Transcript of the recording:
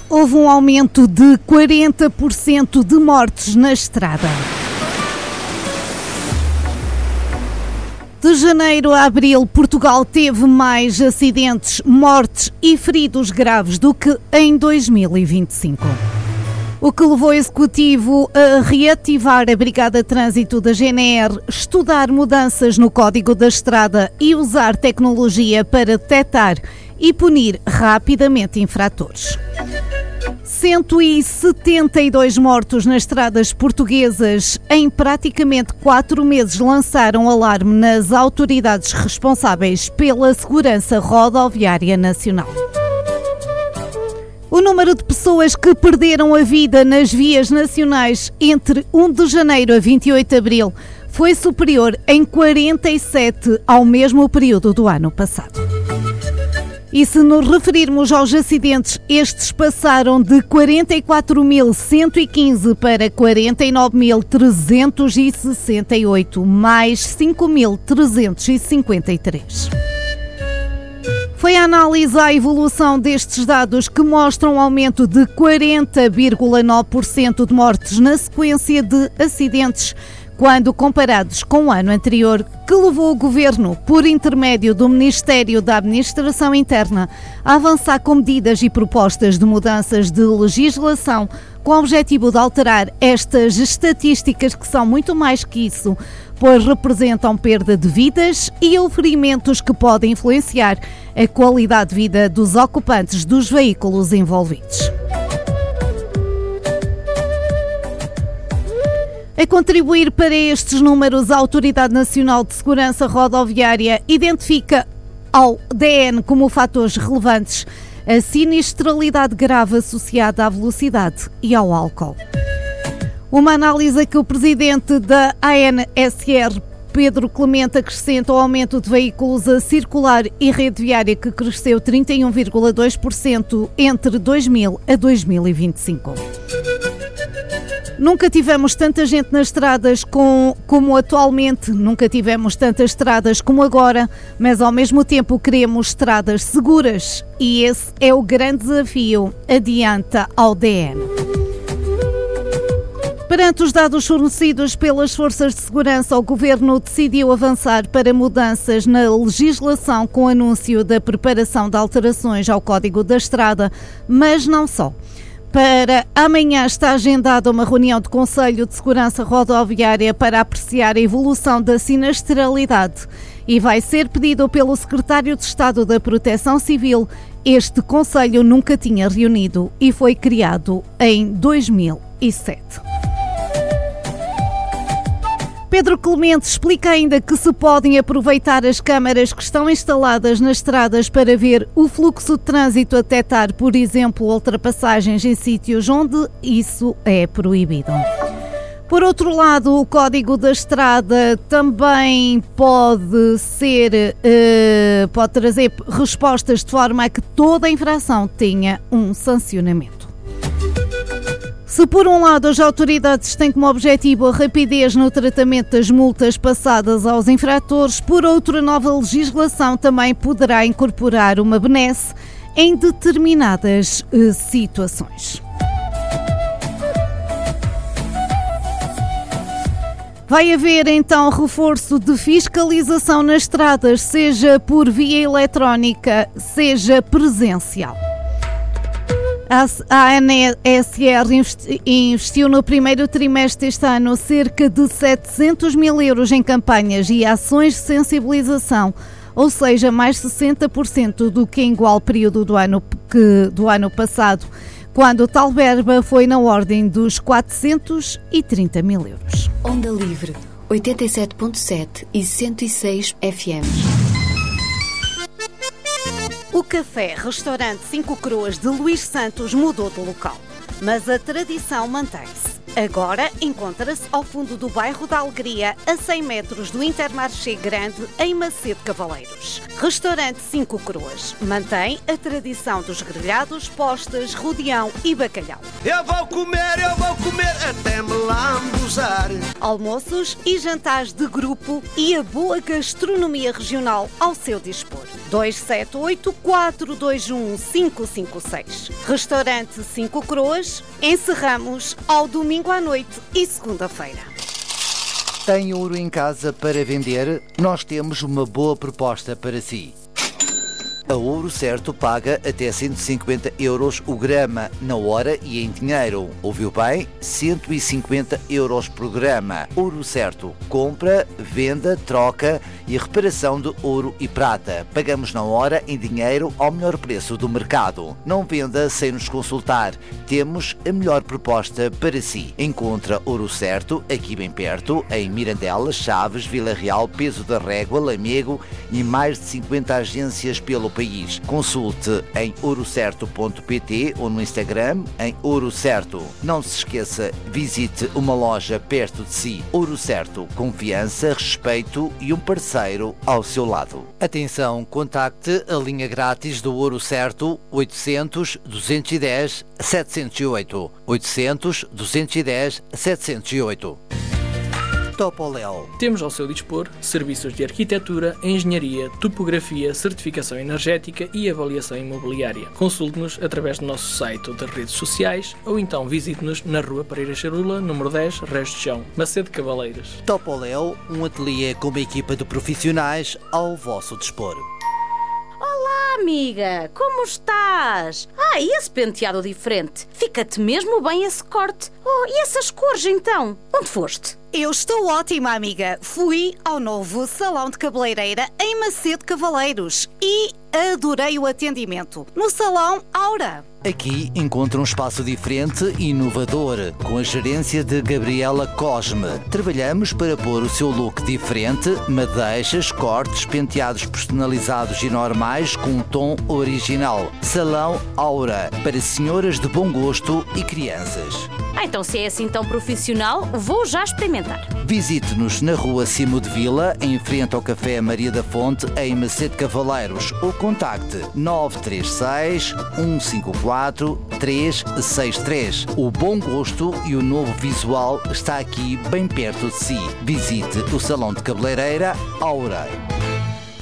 houve um aumento de 40% de mortes na estrada. De janeiro a abril, Portugal teve mais acidentes, mortes e feridos graves do que em 2025. O que levou o Executivo a reativar a Brigada de Trânsito da GNR, estudar mudanças no Código da Estrada e usar tecnologia para detectar e punir rapidamente infratores. 172 mortos nas estradas portuguesas. Em praticamente 4 meses lançaram alarme nas autoridades responsáveis pela segurança rodoviária nacional. O número de pessoas que perderam a vida nas vias nacionais entre 1 de janeiro a 28 de abril foi superior em 47 ao mesmo período do ano passado. E se nos referirmos aos acidentes, estes passaram de 44.115 para 49.368, mais 5.353. Foi a análise à evolução destes dados que mostram um aumento de 40,9% de mortes na sequência de acidentes, quando comparados com o ano anterior, que levou o Governo, por intermédio do Ministério da Administração Interna, a avançar com medidas e propostas de mudanças de legislação com o objetivo de alterar estas estatísticas que são muito mais que isso, pois representam perda de vidas e ferimentos que podem influenciar a qualidade de vida dos ocupantes dos veículos envolvidos. A contribuir para estes números, a Autoridade Nacional de Segurança Rodoviária identifica ao DN como fatores relevantes a sinistralidade grave associada à velocidade e ao álcool. Uma análise que o presidente da ANSR, Pedro Clemente, acrescenta ao aumento de veículos a circular e rede viária que cresceu 31,2% entre 2000 a 2025. Nunca tivemos tanta gente nas estradas como atualmente, nunca tivemos tantas estradas como agora, mas ao mesmo tempo queremos estradas seguras e esse é o grande desafio, adianta ao DN. Perante os dados fornecidos pelas forças de segurança, o Governo decidiu avançar para mudanças na legislação com o anúncio da preparação de alterações ao Código da Estrada, mas não só. Para amanhã está agendada uma reunião de Conselho de Segurança Rodoviária para apreciar a evolução da sinistralidade e vai ser pedido pelo Secretário de Estado da Proteção Civil. Este Conselho nunca tinha reunido e foi criado em 2007. Pedro Clemente explica ainda que se podem aproveitar as câmaras que estão instaladas nas estradas para ver o fluxo de trânsito a detectar, por exemplo, ultrapassagens em sítios onde isso é proibido. Por outro lado, o Código da Estrada também pode trazer respostas de forma a que toda a infração tenha um sancionamento. Se por um lado as autoridades têm como objetivo a rapidez no tratamento das multas passadas aos infratores, por outro a nova legislação também poderá incorporar uma benesse em determinadas situações. Vai haver então reforço de fiscalização nas estradas, seja por via eletrónica, seja presencial. A ANSR investiu no primeiro trimestre deste ano cerca de 700 mil euros em campanhas e ações de sensibilização, ou seja, mais 60% do que em igual período do ano passado, quando tal verba foi na ordem dos 430 mil euros. Onda Livre, 87.7 e 106 FM. O café-restaurante 5 Coroas de Luís Santos mudou de local, mas a tradição mantém-se. Agora encontra-se ao fundo do bairro da Alegria, a 100 metros do Intermarché Grande, em Macedo Cavaleiros. Restaurante 5 Coroas mantém a tradição dos grelhados, postas, rodeão e bacalhau. Eu vou comer até me lambuzar. Almoços e jantares de grupo e a boa gastronomia regional ao seu dispor. 278-421-556. Restaurante 5 Croas. Encerramos ao domingo à noite e segunda-feira. Tem ouro em casa para vender? Nós temos uma boa proposta para si. A Ouro Certo paga até 150 euros o grama na hora e em dinheiro. Ouviu bem? 150 euros por grama. Ouro Certo. Compra, venda, troca e reparação de ouro e prata. Pagamos na hora em dinheiro ao melhor preço do mercado. Não venda sem nos consultar. Temos a melhor proposta para si. Encontra Ouro Certo aqui bem perto, em Mirandela, Chaves, Vila Real, Peso da Régua, Lamego e mais de 50 agências pelo país. Consulte em ourocerto.pt ou no Instagram em Ouro Certo. Não se esqueça, visite uma loja perto de si. Ouro Certo, confiança, respeito e um parceiro ao seu lado. Atenção, contacte a linha grátis do Ouro Certo 800 210 708. 800 210 708. Topoléu. Temos ao seu dispor serviços de arquitetura, engenharia, topografia, certificação energética e avaliação imobiliária. Consulte-nos através do nosso site ou das redes sociais ou então visite-nos na Rua Pereira Charula, número 10, Resto de Chão, Macedo Cavaleiros. Topoléu, um ateliê com uma equipa de profissionais ao vosso dispor. Olá, amiga, como estás? E esse penteado diferente? Fica-te mesmo bem esse corte. E essas cores então? Onde foste? Eu estou ótima, amiga. Fui ao novo salão de cabeleireira em Macedo Cavaleiros e adorei o atendimento. No salão Aura. Aqui encontra um espaço diferente e inovador, com a gerência de Gabriela Cosme. Trabalhamos para pôr o seu look diferente, madeixas, cortes, penteados personalizados e normais com um tom original. Salão Aura, para senhoras de bom gosto e crianças. Então se é assim tão profissional, vou já experimentar. Visite-nos na Rua Cimo de Vila, em frente ao Café Maria da Fonte, em Macedo Cavaleiros, ou contacte 936 154 363. O bom gosto e o novo visual está aqui bem perto de si. Visite o Salão de Cabeleireira Aura.